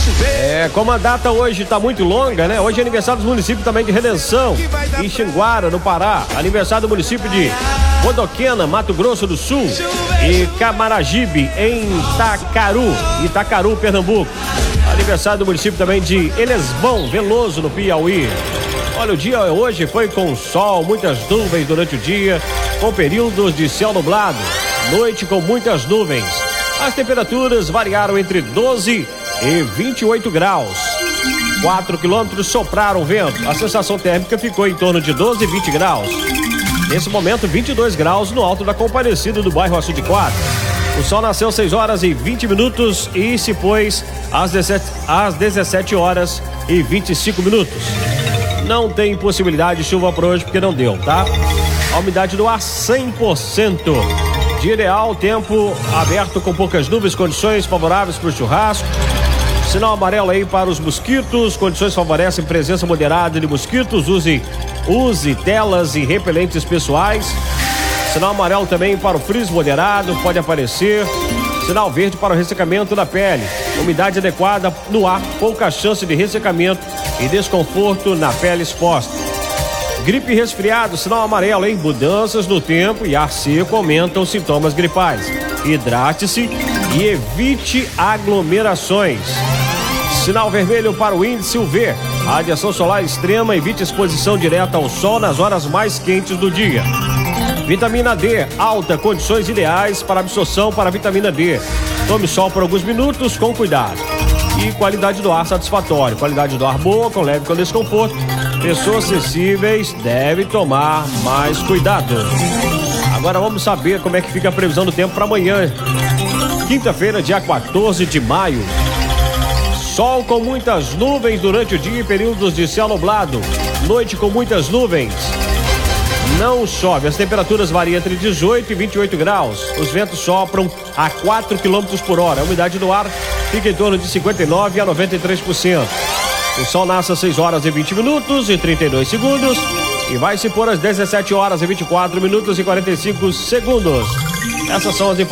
Como a data hoje está muito longa, né? Hoje é aniversário dos municípios também de Redenção e Xinguara, no Pará. Aniversário do município de Bodoquena, Mato Grosso do Sul, e Camaragibe, em Itacaru, Pernambuco. Aniversário do município também de Elesbão, Veloso, no Piauí. Olha, o dia hoje foi com sol, muitas nuvens durante o dia, com períodos de céu nublado, noite com muitas nuvens. As temperaturas variaram entre 12 e 28 graus. 4 quilômetros sopraram o vento. A sensação térmica ficou em torno de 12 e 20 graus. Nesse momento, 22 graus no alto da Comparecida do bairro Açude 4. O sol nasceu às 6 horas e 20 minutos e se pôs às 17 horas e 25 minutos. Não tem possibilidade de chuva para hoje porque não deu, tá? A umidade do ar 100%. Dia ideal, tempo aberto com poucas nuvens, condições favoráveis para o churrasco. Sinal amarelo aí para os mosquitos, condições favorecem presença moderada de mosquitos, use telas e repelentes pessoais. Sinal amarelo também para o frizz moderado, pode aparecer. Sinal verde para o ressecamento da pele. Umidade adequada no ar, pouca chance de ressecamento e desconforto na pele exposta. Gripe e resfriado, sinal amarelo, hein? Mudanças no tempo e ar seco aumentam os sintomas gripais. Hidrate-se e evite aglomerações. Sinal vermelho para o índice UV. Radiação solar extrema, evite exposição direta ao sol nas horas mais quentes do dia. Vitamina D, alta, condições ideais para absorção para a vitamina D. Tome sol por alguns minutos com cuidado. E qualidade do ar satisfatória. Qualidade do ar boa, com leve com desconforto. Pessoas sensíveis devem tomar mais cuidado. Agora vamos saber como é que fica a previsão do tempo para amanhã. Quinta-feira, dia 14 de maio. Sol com muitas nuvens durante o dia e períodos de céu nublado. Noite com muitas nuvens. Não chove, as temperaturas variam entre 18 e 28 graus. Os ventos sopram a 4 km por hora. A umidade do ar fica em torno de 59% a 93%. O sol nasce às 6 horas e 20 minutos e 32 segundos e vai se pôr às 17 horas e 24 minutos e 45 segundos. Essas são as informações.